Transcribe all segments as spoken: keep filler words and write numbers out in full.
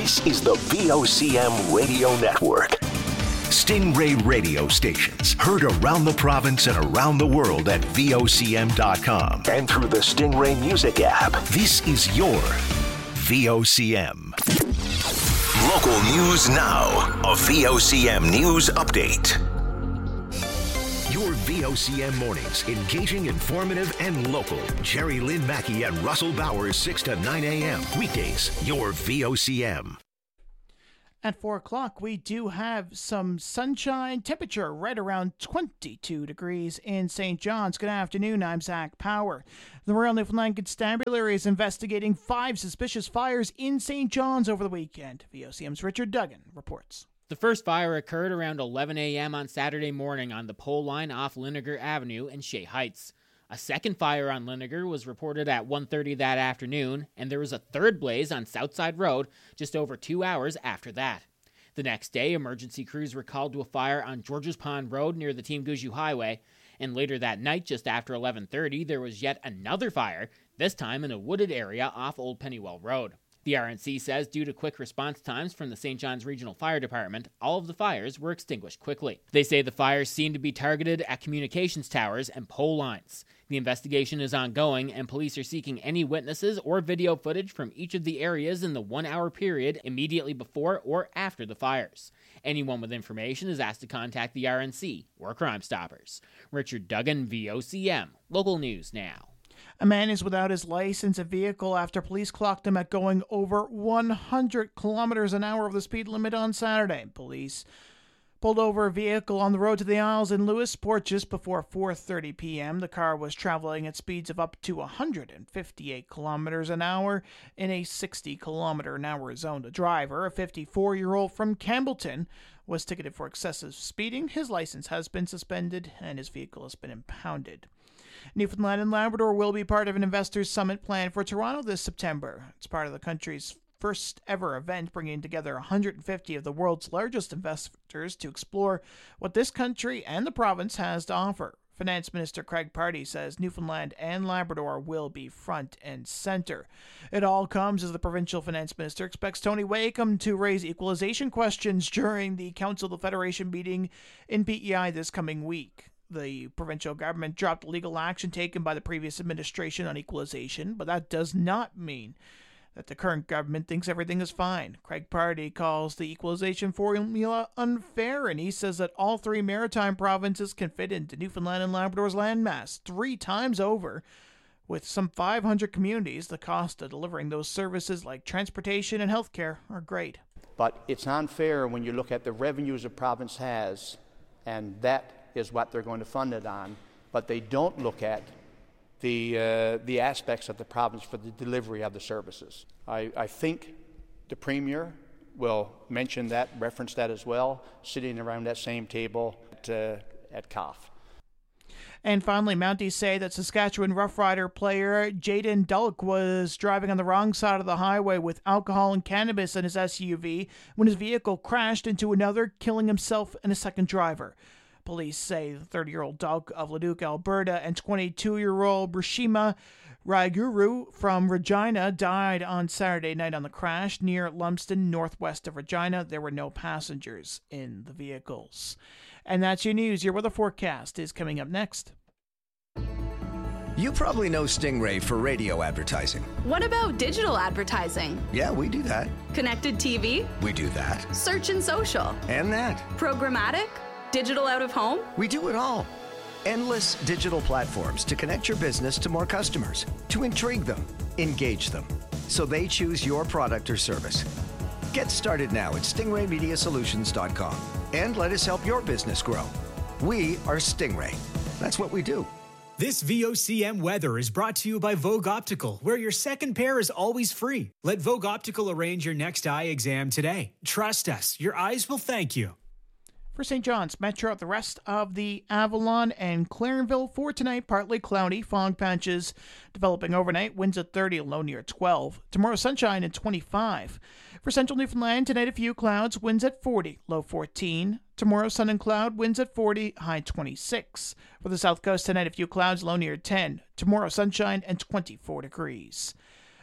This is the V O C M Radio Network. Stingray radio stations heard around the province and around the world at V O C M dot com and through the Stingray Music app. This is your V O C M. Local news now. A V O C M News Update. Your V O C M mornings, engaging, informative, and local. Jerry Lynn Mackey and Russell Bowers, six to nine a.m. Weekdays, your V O C M. At four o'clock, we do have some sunshine, temperature right around twenty-two degrees in Saint John's. Good afternoon, I'm Zach Power. The Royal Newfoundland Constabulary is investigating five suspicious fires in Saint John's over the weekend. V O C M's Richard Duggan reports. The first fire occurred around eleven a.m. on Saturday morning on the pole line off Linniger Avenue in Shea Heights. A second fire on Linniger was reported at one thirty that afternoon, and there was a third blaze on Southside Road just over two hours after that. The next day, emergency crews were called to a fire on Georges Pond Road near the Team Guzhou Highway, and later that night, just after eleven thirty, there was yet another fire, this time in a wooded area off Old Pennywell Road. The R N C says due to quick response times from the Saint John's Regional Fire Department, all of the fires were extinguished quickly. They say the fires seem to be targeted at communications towers and pole lines. The investigation is ongoing, and police are seeking any witnesses or video footage from each of the areas in the one-hour period immediately before or after the fires. Anyone with information is asked to contact the R N C or Crime Stoppers. Richard Duggan, V O C M. Local news now. A man is without his license of vehicle after police clocked him at going over one hundred kilometers an hour of the speed limit on Saturday. Police pulled over a vehicle on the road to the Isles in Lewisport just before four thirty p.m. The car was traveling at speeds of up to one hundred fifty-eight kilometers an hour in a sixty kilometer an hour zone. The driver, a fifty-four-year-old from Campbellton, was ticketed for excessive speeding. His license has been suspended and his vehicle has been impounded. Newfoundland and Labrador will be part of an investors summit planned for Toronto this September. It's part of the country's first ever event, bringing together one hundred fifty of the world's largest investors to explore what this country and the province has to offer. Finance Minister Craig Pardy says Newfoundland and Labrador will be front and center. It all comes as the provincial finance minister expects Tony Wakeham to raise equalization questions during the Council of the Federation meeting in P E I this coming week. The provincial government dropped legal action taken by the previous administration on equalization, but that does not mean that the current government thinks everything is fine. Craig Pardy calls the equalization formula unfair, and he says that all three maritime provinces can fit into Newfoundland and Labrador's landmass three times over. With some five hundred communities, the cost of delivering those services like transportation and healthcare are great. But it's unfair when you look at the revenues a province has, and that is what they're going to fund it on, but they don't look at the uh, the aspects of the province for the delivery of the services. I, I think the Premier will mention that, reference that as well, sitting around that same table at, uh, at C O F. And finally, Mounties say that Saskatchewan Rough Rider player Jaden Dulk was driving on the wrong side of the highway with alcohol and cannabis in his S U V when his vehicle crashed into another, killing himself and a second driver. Police say the thirty-year-old Dulk of Leduc, Alberta, and twenty-two-year-old Brashima Raiguru from Regina died on Saturday night on the crash near Lumsden, northwest of Regina. There were no passengers in the vehicles. And that's your news. Your weather forecast is coming up next. You probably know Stingray for radio advertising. What about digital advertising? Yeah, we do that. Connected T V? We do that. Search and social? And that. Programmatic? Digital out of home? We do it all. Endless digital platforms to connect your business to more customers, to intrigue them, engage them, so they choose your product or service. Get started now at stingray media solutions dot com and let us help your business grow. We are Stingray. That's what we do. This V O C M weather is brought to you by Vogue Optical, where your second pair is always free. Let Vogue Optical arrange your next eye exam today. Trust us, your eyes will thank you. For Saint John's Metro, the rest of the Avalon and Clarenville for tonight, partly cloudy, fog patches developing overnight, winds at thirty, low near twelve. Tomorrow, sunshine at twenty-five. For central Newfoundland, tonight a few clouds, winds at forty, low fourteen. Tomorrow, sun and cloud, winds at forty, high twenty-six. For the south coast, tonight a few clouds, low near ten. Tomorrow, sunshine and twenty-four degrees.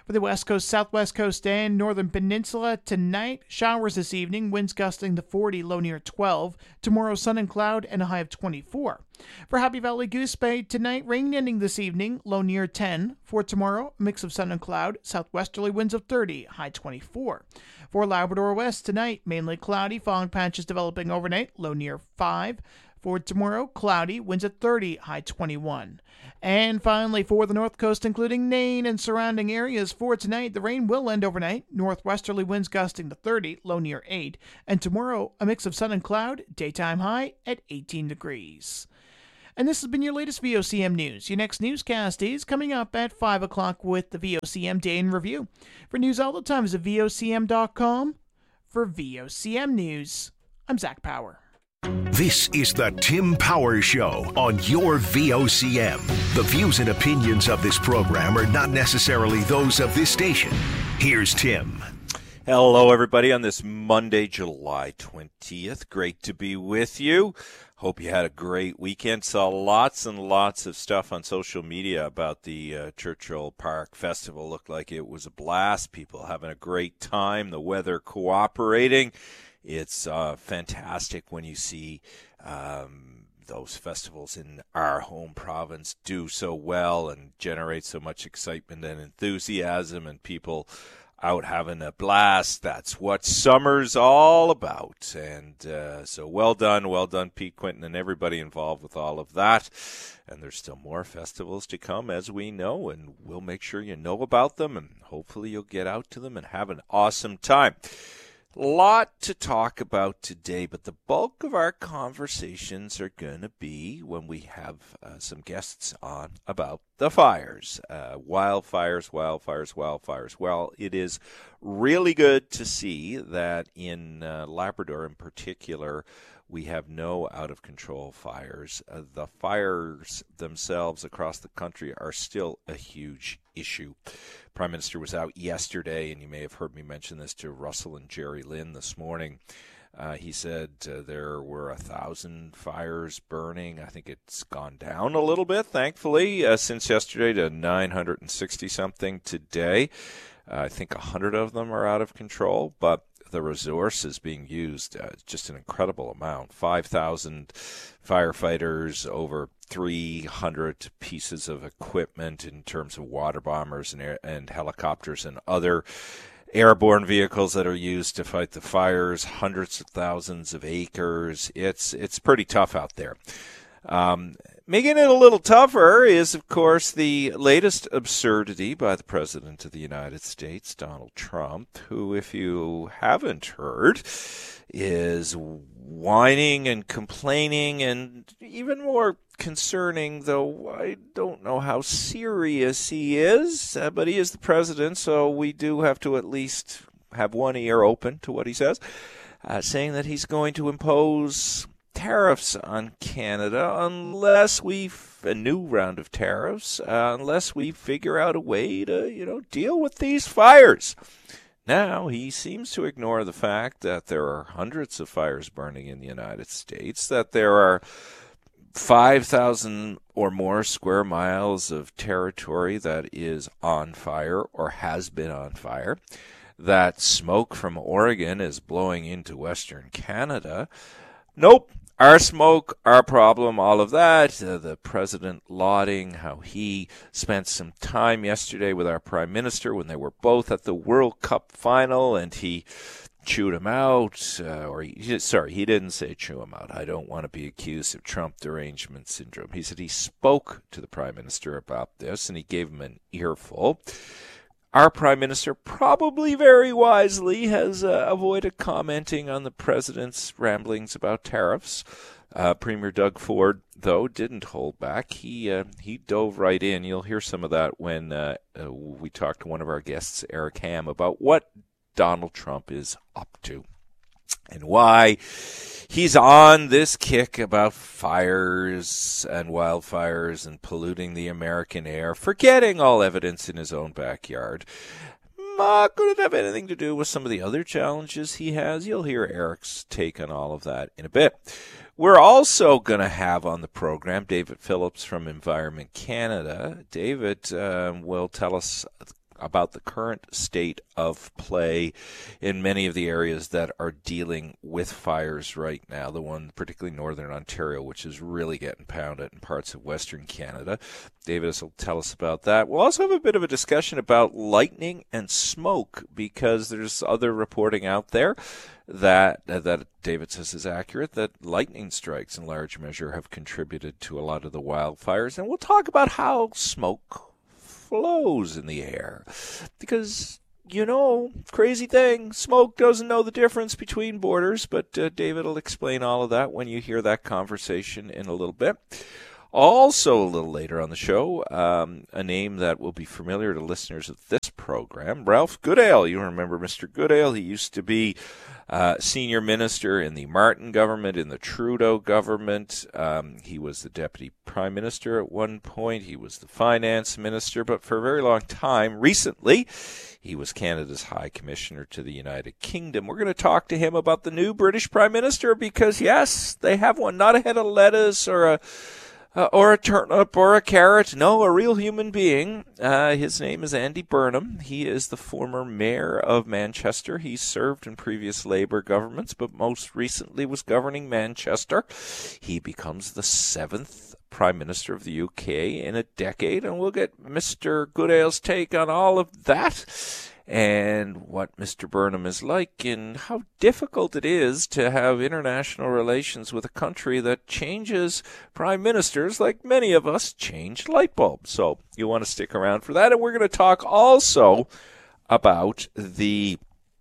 For the West Coast, Southwest Coast, and Northern Peninsula, tonight, showers this evening, winds gusting to forty, low near twelve. Tomorrow, sun and cloud, and a high of twenty-four. For Happy Valley Goose Bay, tonight, rain ending this evening, low near ten. For tomorrow, a mix of sun and cloud, southwesterly winds of thirty, high twenty-four. For Labrador West, tonight, mainly cloudy, fog patches developing overnight, low near five. For tomorrow, cloudy, winds at thirty, high twenty-one. And finally, for the North Coast, including Nain and surrounding areas, for tonight, the rain will end overnight. Northwesterly winds gusting to thirty, low near eight. And tomorrow, a mix of sun and cloud, daytime high at eighteen degrees. And this has been your latest V O C M News. Your next newscast is coming up at five o'clock with the V O C M Day in Review. For news all the time, visit V O C M dot com. For V O C M News, I'm Zach Power. This is the Tim Power Show on your V O C M. The views and opinions of this program are not necessarily those of this station. Here's Tim. Hello, everybody, on this Monday, July twentieth. Great to be with you. Hope you had a great weekend. Saw lots and lots of stuff on social media about the uh, Churchill Park Festival. Looked like it was a blast. People having a great time. The weather cooperating. It's uh, fantastic when you see um, those festivals in our home province do so well and generate so much excitement and enthusiasm and people out having a blast. That's what summer's all about. And uh, so well done, well done, Pete Quinton and everybody involved with all of that. And there's still more festivals to come, as we know, and we'll make sure you know about them, and hopefully you'll get out to them and have an awesome time. A lot to talk about today, but the bulk of our conversations are going to be when we have uh, some guests on about the fires. Uh, wildfires, wildfires, wildfires. Well, it is really good to see that in uh, Labrador in particular, we have no out-of-control fires. Uh, the fires themselves across the country are still a huge issue. Prime Minister was out yesterday, and you may have heard me mention this to Russell and Jerry Lynn this morning. Uh, he said uh, there were a thousand fires burning. I think it's gone down a little bit, thankfully, uh, since yesterday to nine hundred sixty something today. Uh, I think one hundred of them are out of control, but the resources being used, uh, just an incredible amount. five thousand firefighters, over three hundred pieces of equipment in terms of water bombers and, air, and helicopters and other airborne vehicles that are used to fight the fires, hundreds of thousands of acres. It's, it's pretty tough out there. Um, making it a little tougher is, of course, the latest absurdity by the President of the United States, Donald Trump, who, if you haven't heard, is whining and complaining, and even more concerning, though I don't know how serious he is, uh, but he is the president, so we do have to at least have one ear open to what he says, uh, saying that he's going to impose tariffs on Canada unless we f- a new round of tariffs uh, unless we figure out a way to, you know, deal with these fires. Now, he seems to ignore the fact that there are hundreds of fires burning in the United States, that there are five thousand or more square miles of territory that is on fire or has been on fire, that smoke from Oregon is blowing into Western Canada. Nope. Our smoke, our problem, all of that. Uh, the president lauding how he spent some time yesterday with our prime minister when they were both at the World Cup final, and he chewed him out. Uh, or he, sorry, he didn't say chew him out. I don't want to be accused of Trump derangement syndrome. He said he spoke to the prime minister about this, and he gave him an earful. Our prime minister, probably very wisely, has uh, avoided commenting on the president's ramblings about tariffs. Uh, Premier Doug Ford, though, didn't hold back. He uh, he dove right in. You'll hear some of that when uh, uh, we talk to one of our guests, Eric Ham, about what Donald Trump is up to and why he's on this kick about fires and wildfires and polluting the American air, forgetting all evidence in his own backyard. Not going to have anything to do with some of the other challenges he has. You'll hear Eric's take on all of that in a bit. We're also going to have on the program David Phillips from Environment Canada. David uh, will tell us about the current state of play in many of the areas that are dealing with fires right now. The one, particularly northern Ontario, which is really getting pounded in parts of western Canada. David will tell us about that. We'll also have a bit of a discussion about lightning and smoke, because there's other reporting out there that uh, that David says is accurate, that lightning strikes in large measure have contributed to a lot of the wildfires. And we'll talk about how smoke flows in the air, because, you know, crazy thing, smoke doesn't know the difference between borders, but uh, David will explain all of that when you hear that conversation in a little bit. Also, a little later on the show, um, a name that will be familiar to listeners of this program, Ralph Goodale. You remember Mister Goodale. He used to be uh, senior minister in the Martin government, in the Trudeau government. Um, he was the deputy prime minister at one point. He was the finance minister, but for a very long time, recently, he was Canada's High Commissioner to the United Kingdom. We're going to talk to him about the new British Prime Minister, because, yes, they have one, not a head of lettuce or a Uh, or a turnip, or a carrot. No, a real human being. Uh, his name is Andy Burnham. He is the former mayor of Manchester. He served in previous Labour governments, but most recently was governing Manchester. He becomes the seventh Prime Minister of the U K in a decade, and we'll get Mister Goodale's take on all of that, and what Mister Burnham is like, and how difficult it is to have international relations with a country that changes prime ministers like many of us change light bulbs. So you want to stick around for that. And we're going to talk also about the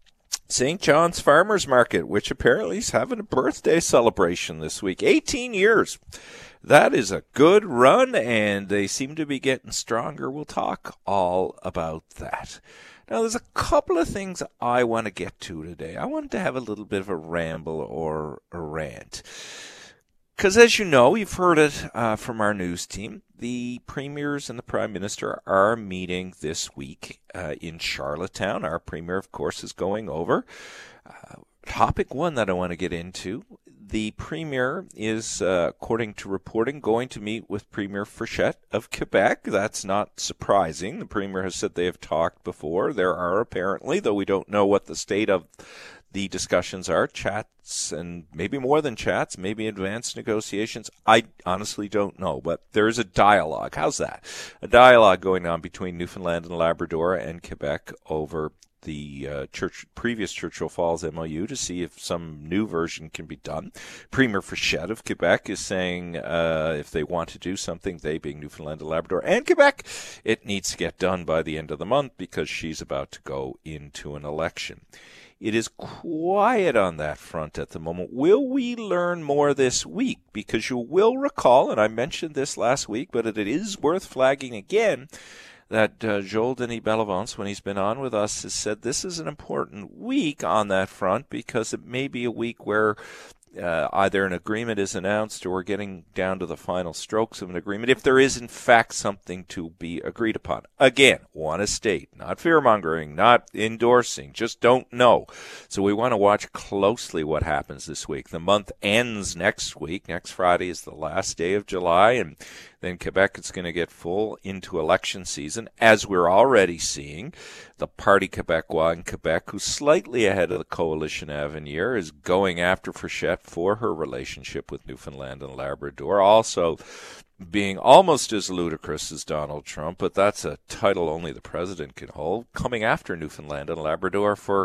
Saint John's Farmers Market, which apparently is having a birthday celebration this week. eighteen years. That is a good run, and they seem to be getting stronger. We'll talk all about that. Now, there's a couple of things I want to get to today. I wanted to have a little bit of a ramble or a rant. Because, as you know, you've heard it uh, from our news team, the premiers and the prime minister are meeting this week uh, in Charlottetown. Our premier, of course, is going over. Uh, topic one that I want to get into. The premier is, uh, according to reporting, going to meet with Premier Frechette of Quebec. That's not surprising. The premier has said they have talked before. There are apparently, though we don't know what the state of the discussions are, chats, and maybe more than chats, maybe advanced negotiations. I honestly don't know, but there is a dialogue. How's that? A dialogue going on between Newfoundland and Labrador and Quebec over the uh, church, previous Churchill Falls M O U to see if some new version can be done. Premier Frechette of Quebec is saying uh, if they want to do something, they being Newfoundland and Labrador and Quebec, it needs to get done by the end of the month, because she's about to go into an election. It is quiet on that front at the moment. Will we learn more this week? Because you will recall, and I mentioned this last week, but it is worth flagging again, that uh, Joel Denis Bellavance, when he's been on with us, has said this is an important week on that front, because it may be a week where uh, either an agreement is announced or we're getting down to the final strokes of an agreement, if there is in fact something to be agreed upon. Again, want to state, not fear-mongering, not endorsing, just don't know. So we want to watch closely what happens this week. The month ends next week. Next Friday is the last day of July, and then Quebec is going to get full into election season, as we're already seeing. The Parti Québécois in Quebec, who's slightly ahead of the Coalition Avenir, is going after Frechette for her relationship with Newfoundland and Labrador, also being almost as ludicrous as Donald Trump, but that's a title only the president can hold, coming after Newfoundland and Labrador for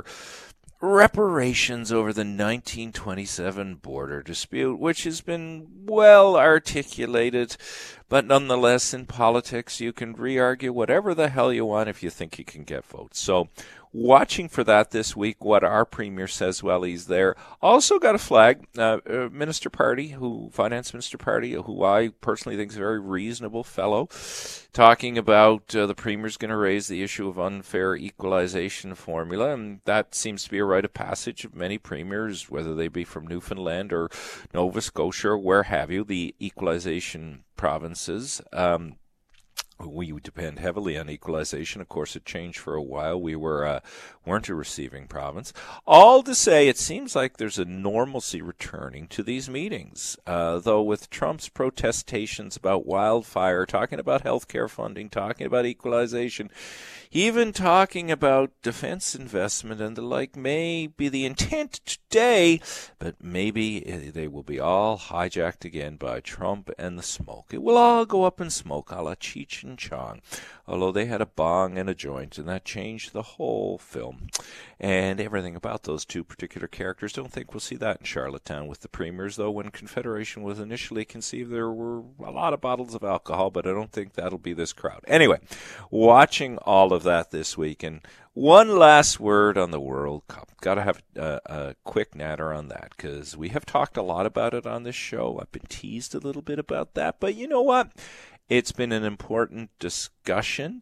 reparations over the nineteen twenty-seven border dispute, which has been well articulated, but nonetheless, in politics, you can re-argue whatever the hell you want if you think you can get votes. So, watching for that this week, what our premier says while he's there. Also got a flag, uh, uh, Minister Party, who Finance Minister Party, who I personally think is a very reasonable fellow, talking about uh, the premier's going to raise the issue of unfair equalization formula, and that seems to be a rite of passage of many premiers, whether they be from Newfoundland or Nova Scotia or where have you, the equalization provinces. Um, We depend heavily on equalization. Of course, it changed for a while. We were, uh, weren't a receiving province. All to say, it seems like there's a normalcy returning to these meetings. Uh, though with Trump's protestations about wildfire, talking about health care funding, talking about equalization, even talking about defense investment and the like may be the intent today, but maybe they will be all hijacked again by Trump and the smoke. It will all go up in smoke, a la Cheech and Chong, although they had a bong and a joint, and that changed the whole film and everything about those two particular characters. Don't think we'll see that in Charlottetown with the premiers, though. When Confederation was initially conceived, there were a lot of bottles of alcohol, but I don't think that'll be this crowd. Anyway, watching all of that this week, and one last word on the World Cup. Got to have a, a quick natter on that, because we have talked a lot about it on this show. I've been teased a little bit about that, but you know what? It's been an important discussion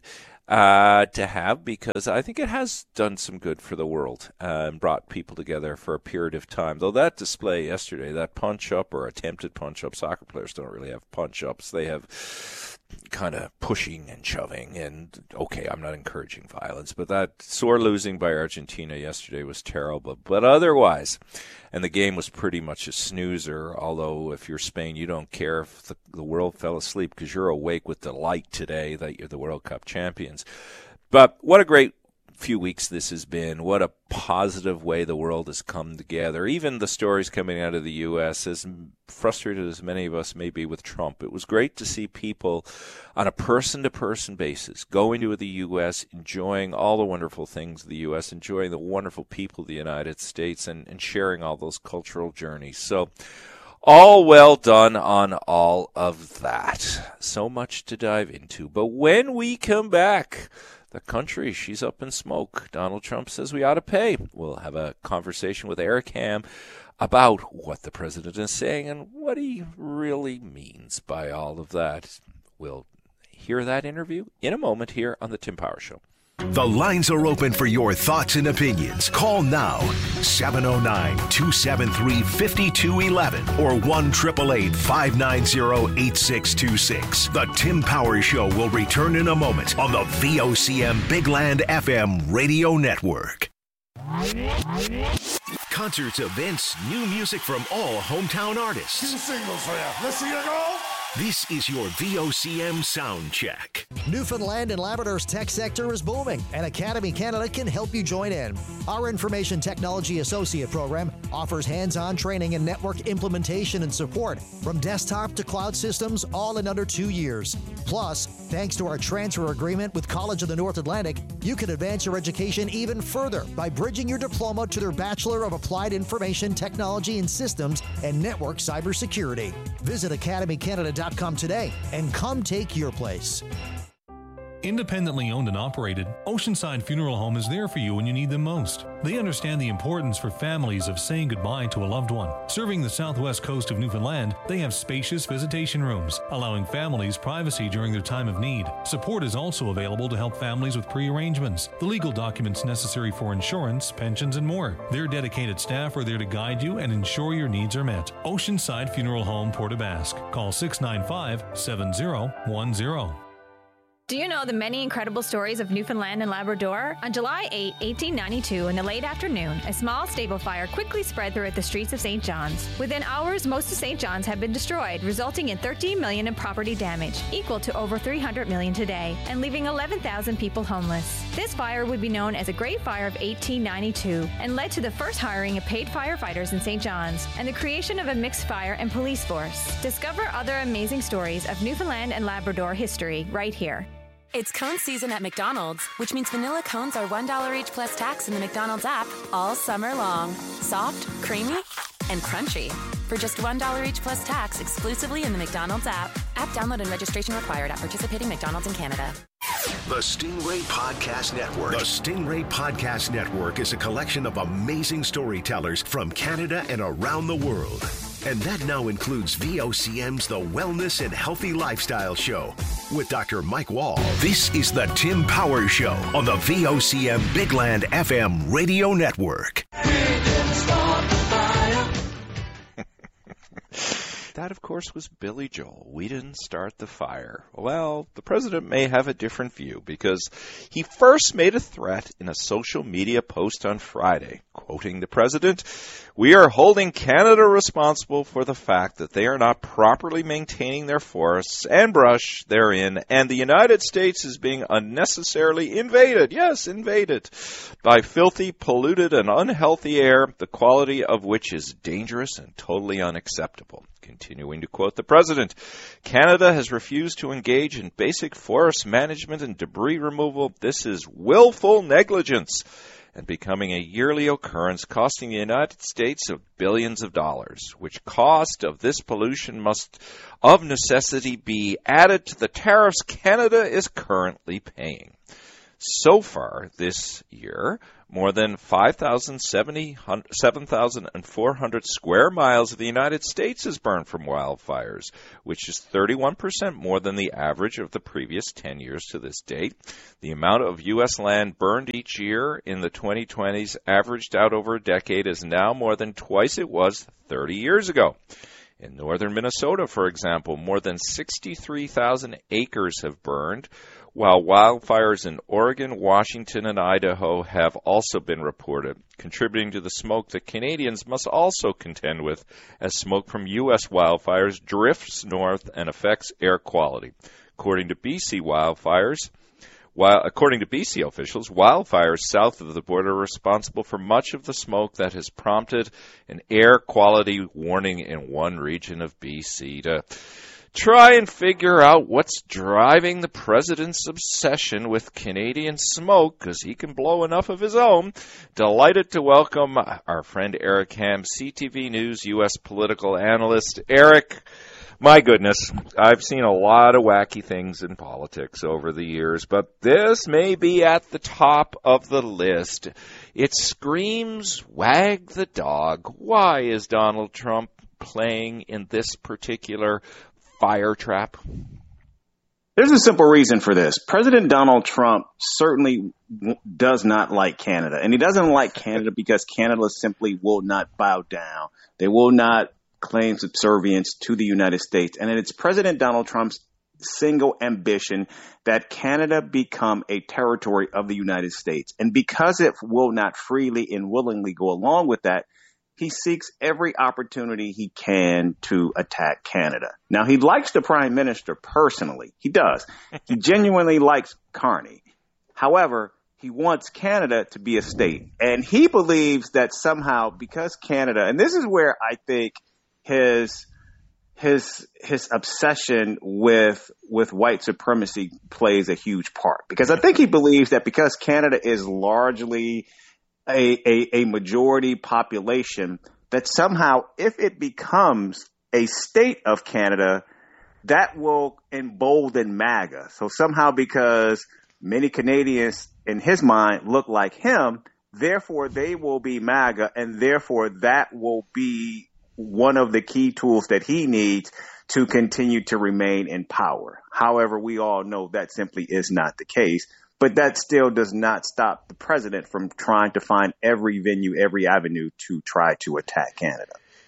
uh, to have, because I think it has done some good for the world uh, and brought people together for a period of time. Though that display yesterday, that punch-up or attempted punch-up, soccer players don't really have punch-ups. They have kind of pushing and shoving, and okay, I'm not encouraging violence, but that sore losing by Argentina yesterday was terrible. But otherwise, and the game was pretty much a snoozer, although if you're Spain, you don't care if the, the world fell asleep, because you're awake with delight today that you're the World Cup champions. But what a great few weeks this has been. What a positive way the world has come together. Even the stories coming out of the U S, as frustrated as many of us may be with Trump, it was great to see people on a person-to-person basis going to the U S, enjoying all the wonderful things of the U S, enjoying the wonderful people of the United States, and, and sharing all those cultural journeys. So all well done on all of that. So much to dive into. But when we come back, the country, she's up in smoke. Donald Trump says we ought to pay. We'll have a conversation with Eric Ham about what the president is saying and what he really means by all of that. We'll hear that interview in a moment here on The Tim Power Show. The lines are open for your thoughts and opinions. Call now, seven oh nine, two seven three, five two one one or one eight eight eight, five nine zero, eight six two six. The Tim Power Show will return in a moment on the V O C M Big Land F M Radio Network. Concerts, events, new music from all hometown artists. Two singles for you. Let's see you go. This is your V O C M Sound Check. Newfoundland and Labrador's tech sector is booming, and Academy Canada can help you join in. Our Information Technology Associate program offers hands-on training in network implementation and support, from desktop to cloud systems, all in under two years. Plus, thanks to our transfer agreement with College of the North Atlantic, you can advance your education even further by bridging your diploma to their Bachelor of Applied Information Technology and Systems and Network Cybersecurity. Visit academy canada dot com today and come take your place. Independently owned and operated, Oceanside Funeral Home is there for you when you need them most. They understand the importance for families of saying goodbye to a loved one. Serving the southwest coast of Newfoundland, they have spacious visitation rooms, allowing families privacy during their time of need. Support is also available to help families with pre-arrangements, the legal documents necessary for insurance, pensions, and more. Their dedicated staff are there to guide you and ensure your needs are met. Oceanside Funeral Home, Port aux Basques. Call six nine five, seven zero one zero. Do you know the many incredible stories of Newfoundland and Labrador? On July eighth, eighteen ninety-two, in the late afternoon, a small stable fire quickly spread throughout the streets of Saint John's. Within hours, most of Saint John's had been destroyed, resulting in thirteen million dollars in property damage, equal to over three hundred million dollars today, and leaving eleven thousand people homeless. This fire would be known as the Great Fire of eighteen ninety-two and led to the first hiring of paid firefighters in Saint John's and the creation of a mixed fire and police force. Discover other amazing stories of Newfoundland and Labrador history right here. It's cone season at McDonald's, which means vanilla cones are one dollar each plus tax in the McDonald's app all summer long. Soft, creamy, and crunchy. For just one dollar each plus tax exclusively in the McDonald's app. App download and registration required at participating McDonald's in Canada. The Stingray Podcast Network. The Stingray Podcast Network is a collection of amazing storytellers from Canada and around the world. And that now includes V O C M's The Wellness and Healthy Lifestyle Show with Doctor Mike Wall. This is the Tim Power Show on the V O C M Big Land F M Radio Network. That, of course, was Billy Joel. We didn't start the fire. Well, the president may have a different view because he first made a threat in a social media post on Friday. Quoting the president, "We are holding Canada responsible for the fact that they are not properly maintaining their forests and brush therein, and the United States is being unnecessarily invaded," yes, invaded, "by filthy, polluted, and unhealthy air, the quality of which is dangerous and totally unacceptable." Continuing to quote the president, "Canada has refused to engage in basic forest management and debris removal. This is willful negligence and becoming a yearly occurrence, costing the United States of billions of dollars, which cost of this pollution must of necessity be added to the tariffs Canada is currently paying." So far this year, more than five thousand seven thousand four hundred square miles of the United States is burned from wildfires, which is thirty-one percent more than the average of the previous ten years to this date. The amount of U S land burned each year in the twenty twenties, averaged out over a decade, is now more than twice it was thirty years ago. In northern Minnesota, for example, more than sixty-three thousand acres have burned, while wildfires in Oregon, Washington, and Idaho have also been reported, contributing to the smoke that Canadians must also contend with as smoke from U S wildfires drifts north and affects air quality. According to B C wildfires, while, according to B C officials, wildfires south of the border are responsible for much of the smoke that has prompted an air quality warning in one region of B C. To try and figure out what's driving the president's obsession with Canadian smoke, because he can blow enough of his own. Delighted to welcome our friend Eric Ham, C T V News U S political analyst. Eric, my goodness, I've seen a lot of wacky things in politics over the years, but this may be at the top of the list. It screams, wag the dog. Why is Donald Trump playing in this particular fire trap? There's a simple reason for this. President Donald Trump certainly does not like Canada, and he doesn't like Canada because Canada simply will not bow down. They will not claim subservience to the United States. And it's President Donald Trump's single ambition that Canada become a territory of the United States. And because it will not freely and willingly go along with that, he seeks every opportunity he can to attack Canada. Now, he likes the prime minister personally. He does. He genuinely likes Carney. However, he wants Canada to be a state. And he believes that somehow, because Canada, and this is where I think his his his obsession with with white supremacy plays a huge part. Because I think he believes that because Canada is largely A, a, a majority population, that somehow if it becomes a state of Canada, that will embolden MAGA. So somehow because many Canadians in his mind look like him, therefore they will be MAGA, and therefore that will be one of the key tools that he needs to continue to remain in power. However, we all know that simply is not the case. But that still does not stop the president from trying to find every venue, every avenue to try to attack Canada.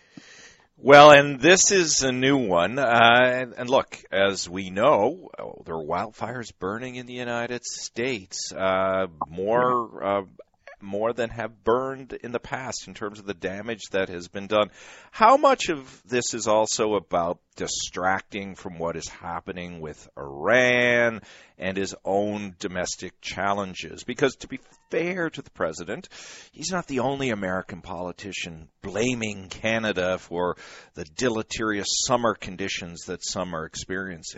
Well, and this is a new one. Uh, and, and look, as we know, oh, there are wildfires burning in the United States, uh, more uh, more than have burned in the past in terms of the damage that has been done. How much of this is also about distracting from what is happening with Iran and his own domestic challenges? Because to be fair to the president, he's not the only American politician blaming Canada for the deleterious summer conditions that some are experiencing.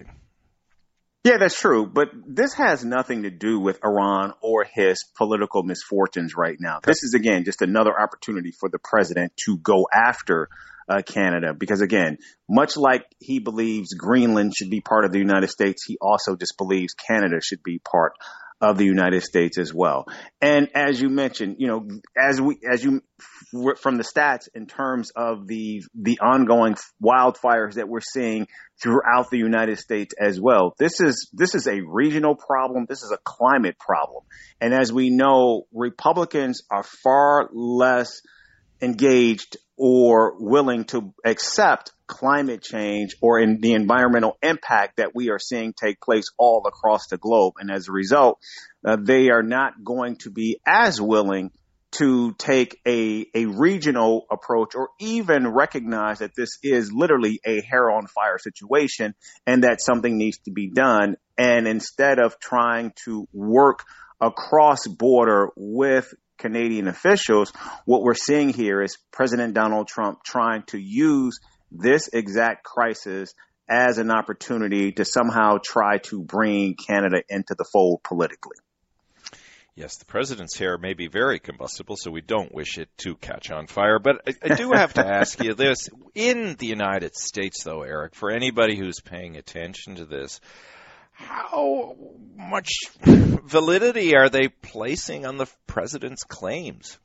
Yeah, that's true. But this has nothing to do with Iran or his political misfortunes right now. This is, again, just another opportunity for the president to go after uh, Canada. Because, again, much like he believes Greenland should be part of the United States, he also just believes Canada should be part of the United States as well. And as you mentioned, you know, as we, as you, from the stats in terms of the, the ongoing wildfires that we're seeing throughout the United States as well, this is, this is a regional problem. This is a climate problem. And as we know, Republicans are far less engaged or willing to accept climate change or in the environmental impact that we are seeing take place all across the globe. And as a result, uh, they are not going to be as willing to take a, a regional approach or even recognize that this is literally a hair on fire situation and that something needs to be done. And instead of trying to work across border with Canadian officials, what we're seeing here is President Donald Trump trying to use this exact crisis as an opportunity to somehow try to bring Canada into the fold politically. Yes, the president's hair may be very combustible, so we don't wish it to catch on fire. But I, I do have to ask you this. In the United States, though, Eric, for anybody who's paying attention to this, how much validity are they placing on the president's claims?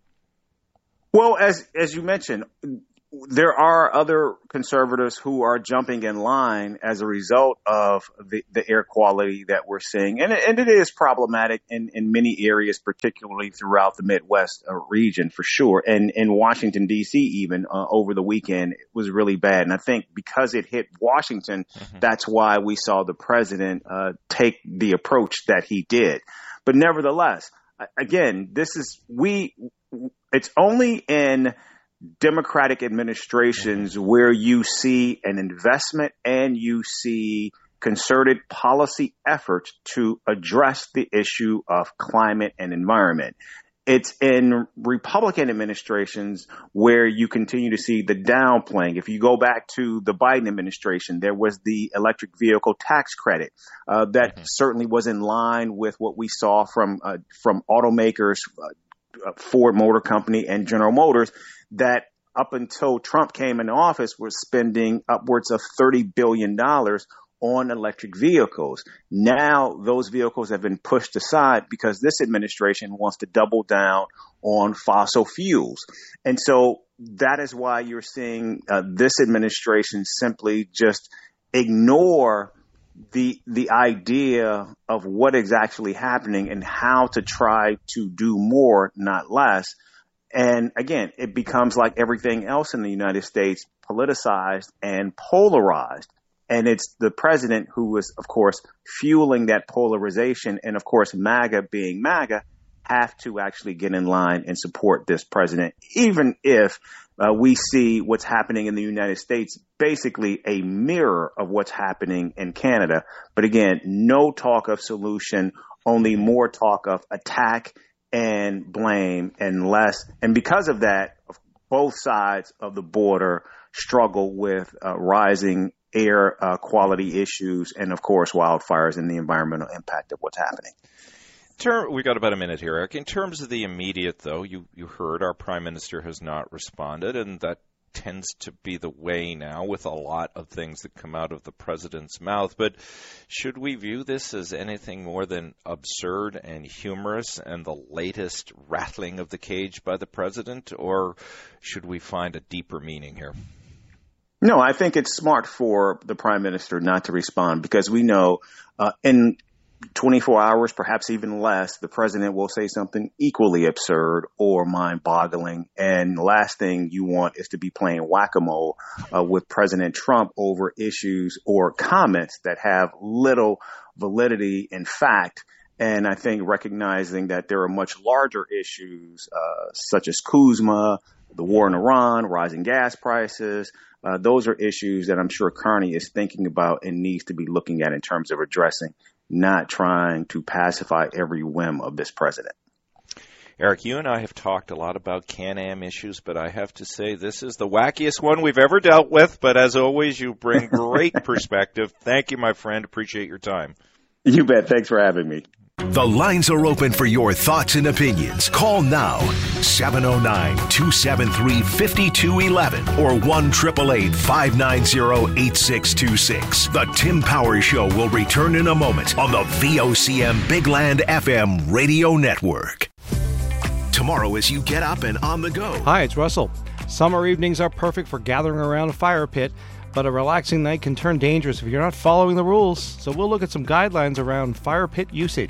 Well, as as you mentioned, there are other conservatives who are jumping in line as a result of the, the air quality that we're seeing. And, and it is problematic in, in many areas, particularly throughout the Midwest uh, region, for sure. And in Washington, D C, even uh, over the weekend, it was really bad. And I think because it hit Washington, mm-hmm. that's why we saw the president uh, take the approach that he did. But nevertheless, again, this is we it's only in Democratic administrations where you see an investment and you see concerted policy efforts to address the issue of climate and environment. It's in Republican administrations where you continue to see the downplaying. If you go back to the Biden administration, there was the electric vehicle tax credit uh, that mm-hmm. certainly was in line with what we saw from uh, from automakers, uh, Ford Motor Company and General Motors, that up until Trump came into office was spending upwards of thirty billion dollars on electric vehicles. Now those vehicles have been pushed aside because this administration wants to double down on fossil fuels. And so that is why you're seeing uh, this administration simply just ignore the the idea of what is actually happening and how to try to do more, not less. And again, it becomes like everything else in the United States, politicized and polarized. And it's the president who is, of course, fueling that polarization. And of course, MAGA being MAGA, have to actually get in line and support this president, even if uh, we see what's happening in the United States, basically a mirror of what's happening in Canada. But again, no talk of solution, only more talk of attack and blame and less. And because of that, both sides of the border struggle with uh, rising air uh, quality issues and, of course, wildfires and the environmental impact of what's happening. Term, we've got about a minute here, Eric. In terms of the immediate, though, you, you heard our prime minister has not responded, and that tends to be the way now with a lot of things that come out of the president's mouth. But should we view this as anything more than absurd and humorous and the latest rattling of the cage by the president, or should we find a deeper meaning here? No, I think it's smart for the prime minister not to respond because we know uh, in twenty-four hours, perhaps even less, the president will say something equally absurd or mind-boggling. And the last thing you want is to be playing whack-a-mole uh, with President Trump over issues or comments that have little validity in fact. And I think recognizing that there are much larger issues uh, such as Kuzma, the war in Iran, rising gas prices. Uh, those are issues that I'm sure Carney is thinking about and needs to be looking at in terms of addressing, not trying to pacify every whim of this president. Eric, you and I have talked a lot about Can-Am issues, but I have to say this is the wackiest one we've ever dealt with. But as always, you bring great perspective. Thank you, my friend. Appreciate your time. You bet. Thanks for having me. The lines are open for your thoughts and opinions. Call now, seven oh nine, two seven three, five two one one or one eight eight eight, five nine zero, eight six two six. The Tim Powers Show will return in a moment on the V O C M Big Land F M radio network. Tomorrow as you get up and on the go. Hi, it's Russell. Summer evenings are perfect for gathering around a fire pit, but a relaxing night can turn dangerous if you're not following the rules. So we'll look at some guidelines around fire pit usage.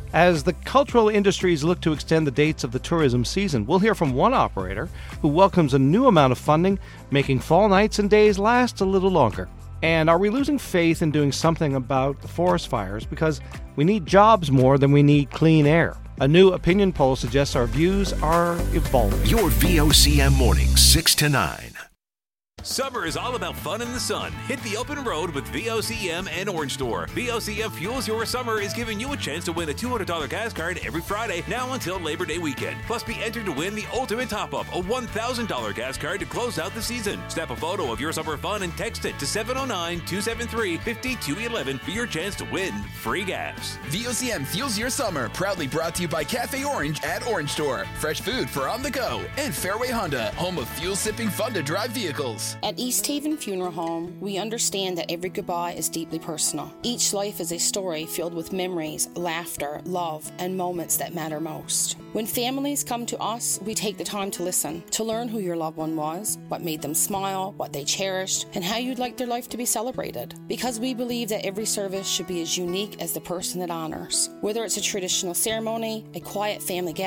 As the cultural industries look to extend the dates of the tourism season, we'll hear from one operator who welcomes a new amount of funding, making fall nights and days last a little longer. And are we losing faith in doing something about the forest fires because we need jobs more than we need clean air? A new opinion poll suggests our views are evolving. Your V O C M mornings, six to nine. Summer is all about fun in the sun. Hit the open road with V O C M and Orange Store. V O C M Fuels Your Summer is giving you a chance to win a two hundred dollars gas card every Friday, now until Labor Day weekend. Plus, be entered to win the ultimate top-up, a one thousand dollars gas card to close out the season. Snap a photo of your summer fun and text it to seven oh nine, two seven three, five two one one for your chance to win free gas. V O C M Fuels Your Summer, proudly brought to you by Cafe Orange at Orange Store. Fresh food for on the go. And Fairway Honda, home of fuel-sipping, fun-to-drive vehicles. At East Haven Funeral Home, we understand that every goodbye is deeply personal. Each life is a story filled with memories, laughter, love, and moments that matter most. When families come to us, we take the time to listen, to learn who your loved one was, what made them smile, what they cherished, and how you'd like their life to be celebrated. Because we believe that every service should be as unique as the person it honors. Whether it's a traditional ceremony, a quiet family gathering,